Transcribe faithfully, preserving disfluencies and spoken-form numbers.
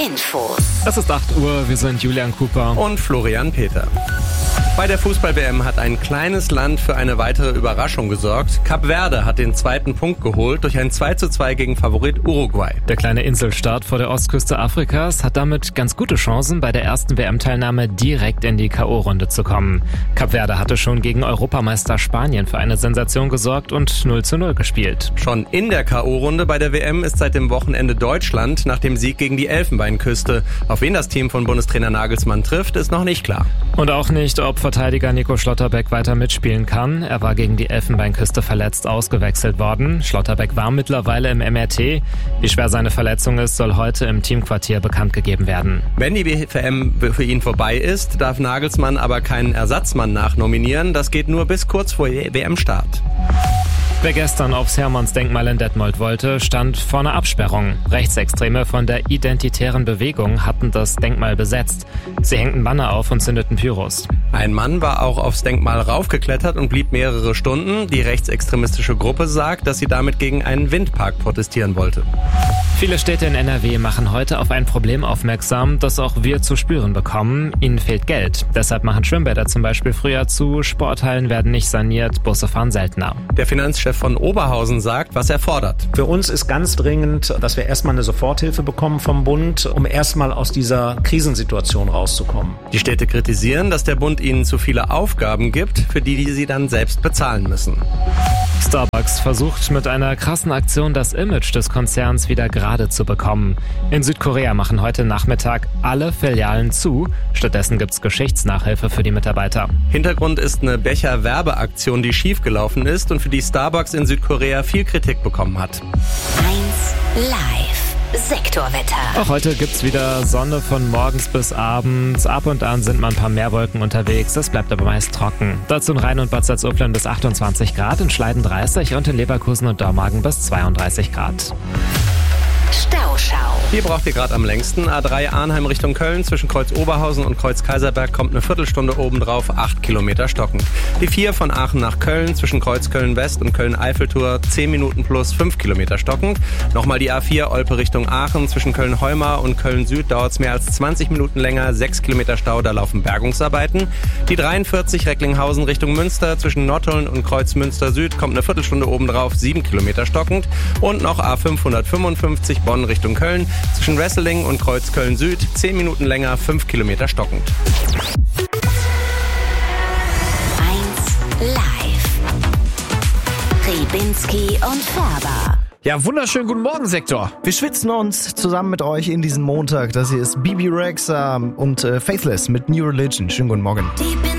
Infos. Es ist acht Uhr, wir sind Julian Cooper und Florian Peter. Bei der Fußball-W M hat ein kleines Land für eine weitere Überraschung gesorgt. Kap Verde hat den zweiten Punkt geholt durch ein zwei zu zwei gegen Favorit Uruguay. Der kleine Inselstaat vor der Ostküste Afrikas hat damit ganz gute Chancen, bei der ersten W M-Teilnahme direkt in die K O-Runde zu kommen. Kap Verde hatte schon gegen Europameister Spanien für eine Sensation gesorgt und null zu null gespielt. Schon in der K O-Runde bei der W M ist seit dem Wochenende Deutschland nach dem Sieg gegen die Elfenbeinküste. Auf wen das Team von Bundestrainer Nagelsmann trifft, ist noch nicht klar. Und auch nicht, ob Verteidiger Nico Schlotterbeck weiter mitspielen kann. Er war gegen die Elfenbeinküste verletzt ausgewechselt worden. Schlotterbeck war mittlerweile im M R T. Wie schwer seine Verletzung ist, soll heute im Teamquartier bekannt gegeben werden. Wenn die W M für ihn vorbei ist, darf Nagelsmann aber keinen Ersatzmann nachnominieren. Das geht nur bis kurz vor W M-Start. Wer gestern aufs Hermannsdenkmal in Detmold wollte, stand vor einer Absperrung. Rechtsextreme von der Identitären Bewegung hatten das Denkmal besetzt. Sie hängten Banner auf und zündeten Pyros. Ein Mann war auch aufs Denkmal raufgeklettert und blieb mehrere Stunden. Die rechtsextremistische Gruppe sagt, dass sie damit gegen einen Windpark protestieren wollte. Viele Städte in N R W machen heute auf ein Problem aufmerksam, das auch wir zu spüren bekommen. Ihnen fehlt Geld. Deshalb machen Schwimmbäder zum Beispiel früher zu, Sporthallen werden nicht saniert, Busse fahren seltener. Der Finanzchef von Oberhausen sagt, was er fordert. Für uns ist ganz dringend, dass wir erstmal eine Soforthilfe bekommen vom Bund, um erstmal aus dieser Krisensituation rauszukommen. Die Städte kritisieren, dass der Bund ihnen zu viele Aufgaben gibt, für die, die sie dann selbst bezahlen müssen. Starbucks versucht mit einer krassen Aktion das Image des Konzerns wieder gerade zu bekommen. In Südkorea machen heute Nachmittag alle Filialen zu. Stattdessen gibt's Geschichtsnachhilfe für die Mitarbeiter. Hintergrund ist eine Becher-Werbeaktion, die schiefgelaufen ist und für die Starbucks in Südkorea viel Kritik bekommen hat. eins live. Sektorwetter. Auch heute gibt's wieder Sonne von morgens bis abends. Ab und an sind mal ein paar mehr Wolken unterwegs. Es bleibt aber meist trocken. Dazu in Rhein und Bad Salzuflen bis achtundzwanzig Grad, in Schleiden dreißig und in Leverkusen und Dormagen bis zweiunddreißig Grad. Stauschau. Hier braucht ihr gerade am längsten. A drei Arnheim Richtung Köln. Zwischen Kreuz Oberhausen und Kreuz Kaiserberg kommt eine Viertelstunde obendrauf, acht Kilometer stockend. Die vier von Aachen nach Köln. Zwischen Kreuz Köln West und Köln Eiffeltour zehn Minuten plus fünf Kilometer stockend. Nochmal die A vier Olpe Richtung Aachen. Zwischen Köln Heumar und Köln Süd dauert es mehr als zwanzig Minuten länger. sechs Kilometer Stau, da laufen Bergungsarbeiten. Die dreiundvierzig Recklinghausen Richtung Münster. Zwischen Nottuln und Kreuz Münster Süd kommt eine Viertelstunde obendrauf, sieben Kilometer stockend. Und noch A fünfhundertfünfundfünfzig Bonn Richtung Köln. Zwischen Wesseling und Kreuz Köln Süd zehn Minuten länger, fünf Kilometer stockend. eins live. Ribinski und Färber. Ja, wunderschönen guten Morgen, Sektor. Wir schwitzen uns zusammen mit euch in diesen Montag. Das hier ist B B Rexha und äh, Faithless mit New Religion. Schönen guten Morgen.